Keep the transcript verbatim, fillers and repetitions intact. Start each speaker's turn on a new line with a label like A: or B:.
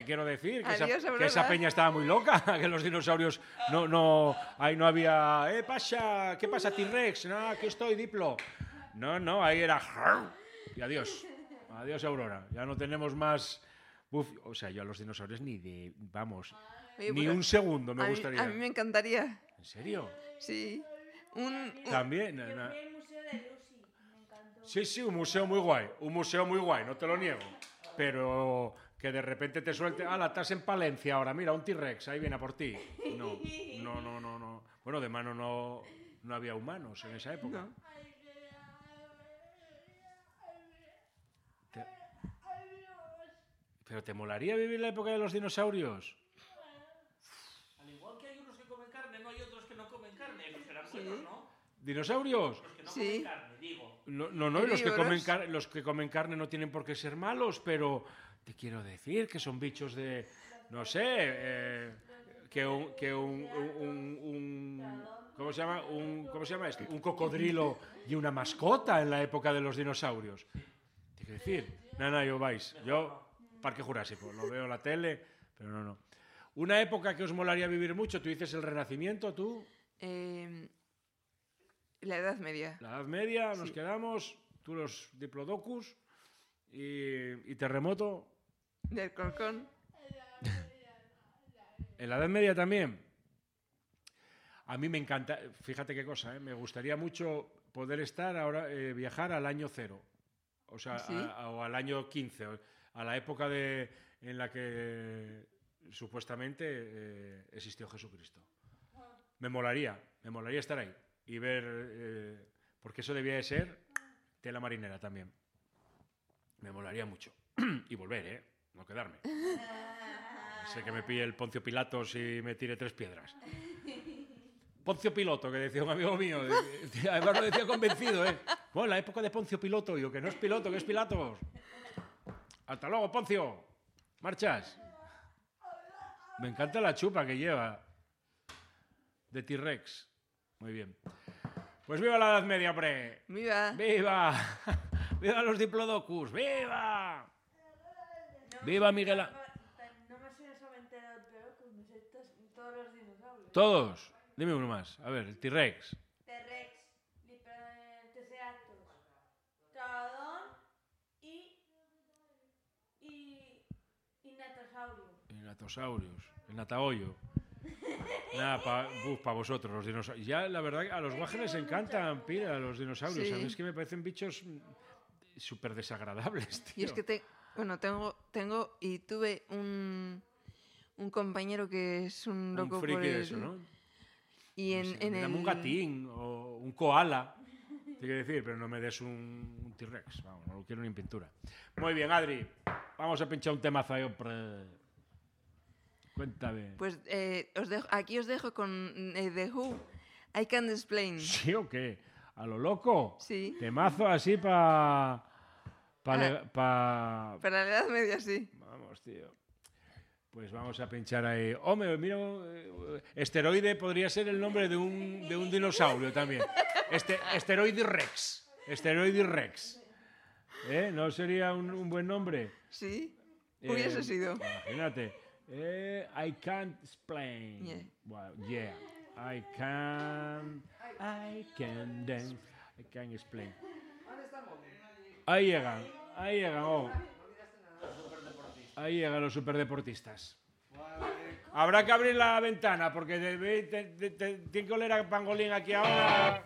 A: quiero decir que,
B: Adiós,
A: esa, que esa peña estaba muy loca, que los dinosaurios no, no, ahí no había, eh, pasa, ¿qué pasa, T-Rex? No, aquí estoy, Diplo. No, no, ahí era, y adiós, adiós, Aurora, ya no tenemos más, uf, o sea, yo a los dinosaurios ni de, vamos,
B: Oye,
A: ni
B: pues,
A: un segundo me
B: a mí-
A: gustaría.
B: A mí me encantaría.
A: ¿En serio?
B: Sí. Un, un-
A: También,
C: Yo
A: na-
C: fui al museo de Lucy, me encantó.
A: sí, sí, un museo muy guay, un museo muy guay, no te lo niego. Pero que de repente te suelte, ah, estás en Palencia ahora, mira, un T-Rex, ahí viene a por ti. No, no, no, no, no. Bueno, de mano no, no había humanos en esa época.
B: No.
A: Te- Pero ¿te molaría vivir la época de los dinosaurios?
D: Al igual que hay unos que comen carne, no hay otros que no comen carne. Esos serán buenos, ¿no?
A: ¿Dinosaurios?
D: Los que no
B: Sí.
D: comen carne, digo.
A: No, no, no, y los que,
B: Herbívoros.
A: comen car- los que comen carne no tienen por qué ser malos, pero te quiero decir que son bichos de, no sé, eh, que un, que un, un- un- ¿cómo se llama? Un, ¿cómo se llama esto? Un cocodrilo y una mascota en la época de los dinosaurios. Te quiero decir, no, no, yo vais, yo Parque Jurásico, lo veo en la tele, pero no, no. Una época que os molaría vivir mucho, tú dices el Renacimiento, tú,
B: eh, la Edad Media.
A: la Edad Media, nos
B: Sí.
A: quedamos, tú los Diplodocus y, y Terremoto.
B: Del Corcón.
A: En la Edad Media también. A mí me encanta, fíjate qué cosa, ¿eh? Me gustaría mucho poder estar ahora, eh, viajar al año cero, o sea,
B: ¿Sí?
A: a- a- o al año quince, o- a la época de, en la que supuestamente eh, existió Jesucristo. Me molaría, me molaría estar ahí y ver, eh, porque eso debía de ser tela marinera también. Me molaría mucho. Y volver, ¿eh? No quedarme. Sé que me pille el Poncio Pilatos y me tire tres piedras. Poncio Piloto, que decía un amigo mío. Además lo decía convencido, ¿eh? Bueno, la época de Poncio Piloto. Y yo, que no es Piloto, que es Pilatos. Hasta luego, Poncio. Marchas. Me encanta la chupa que lleva. De T-Rex. Muy bien. Pues viva la Edad Media, hombre.
B: ¡Viva!
A: ¡Viva! ¡Viva los Diplodocus! ¡Viva! ¡Viva Miguel! A-
C: No me sé solamente de Diplodocus, me sé tos- todos los dinosaurios.
A: Todos. Dime uno más. A ver, el T-Rex.
C: T-Rex, Lipe- Triceratops, Traodon y. y. y Natosaurio.
A: El Natosaurus. El Natahoyo. Nada, para pa vosotros, los dinosaurios. Ya, la verdad, a los guajes les encantan, pira, los dinosaurios.
B: Sí.
A: A mí es que me parecen bichos mm, súper desagradables, tío.
B: Y es que te, bueno, tengo, tengo y tuve un, un compañero que es un loco
A: un friki
B: por
A: de
B: el-
A: eso, ¿no?
B: Y
A: No
B: en,
A: sé,
B: en
A: dame
B: el...
A: un gatín o un koala, te quiero decir, pero no me des un, un T-Rex, vamos, no lo quiero ni en pintura. Muy bien, Adri, vamos a pinchar un temazo ahí, hombre. Cuéntame.
B: Pues eh, os dejo, aquí os dejo con eh, The Who, I Can't Explain.
A: ¿Sí o qué? ¿A lo loco?
B: Sí.
A: Temazo así para... Pa,
B: Ah.
A: pa,
B: Para la Edad Media, sí.
A: Vamos, tío. Pues vamos a pinchar ahí. Hombre, mira, eh, esteroide podría ser el nombre de un, de un dinosaurio también. Este, esteroide Rex. Esteroide Rex. ¿Eh? ¿No sería un, un buen nombre?
B: Sí.
A: Eh,
B: Hubiese sido.
A: Imagínate. Eh, I can't explain.
B: Yeah.
A: Well, yeah. I can. I can dance. I can explain. Ahí llegan. Ahí llegan. Oh. Ahí llegan los superdeportistas. Habrá que abrir la ventana porque debe- te- te- te- tiene que oler a pangolín aquí ahora.